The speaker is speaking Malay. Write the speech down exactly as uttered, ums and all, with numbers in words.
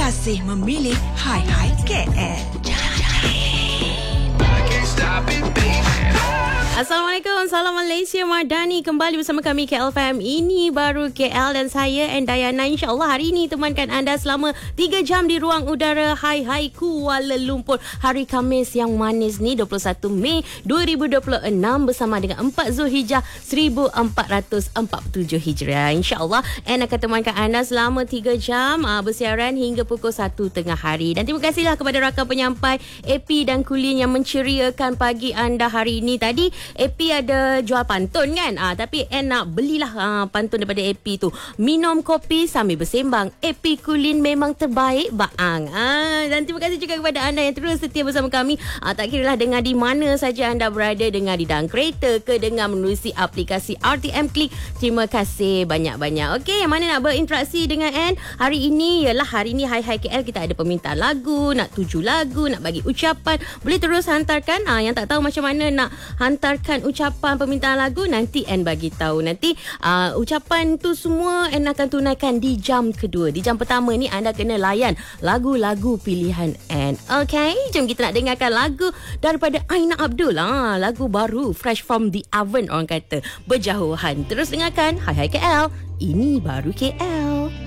kasih memilih Hai Hai K L. Assalamualaikum, salam Malaysia Madani. Kembali bersama kami K L F M. Ini baru K L dan saya Endayana. InsyaAllah hari ini temankan anda selama tiga jam di ruang udara Hai Hai Kuala Lumpur. Hari Khamis yang manis ni, dua puluh satu Mei dua ribu dua puluh enam, bersama dengan empat Zulhijjah seribu empat ratus empat puluh tujuh Hijriah. InsyaAllah End akan temankan anda selama tiga jam uh, bersiaran hingga pukul satu tengah hari. Dan terima kasihlah kepada rakan penyampai A P dan Kulin yang menceriakan pagi anda hari ini. Tadi A P ada jual pantun kan, ah, tapi N nak belilah ah, pantun daripada A P tu. Minum kopi sambil bersembang, A P Kulin memang terbaik baang. ah, Dan terima kasih juga kepada anda yang terus setia bersama kami. ah, Tak kiralah dengar di mana saja anda berada, dengar di dalam kereta ke, dengar menerusi aplikasi R T M Click. Terima kasih banyak-banyak. Okey, yang mana nak berinteraksi dengan N hari ini ialah hari ini Hai Hai K L, kita ada permintaan lagu, nak tuju lagu, nak bagi ucapan, boleh terus hantarkan. ah, Yang tak tahu macam mana nak hantar ucapan permintaan lagu, nanti N bagi tahu. Nanti uh, ucapan tu semua N akan tunaikan di jam kedua. Di jam pertama ni anda kena layan lagu-lagu pilihan N. Okay, jom kita nak dengarkan lagu daripada Aina Abdul. ah, Lagu baru, fresh from the oven orang kata, Berjauhan. Terus dengarkan Hai Hai K L. Ini baru K L.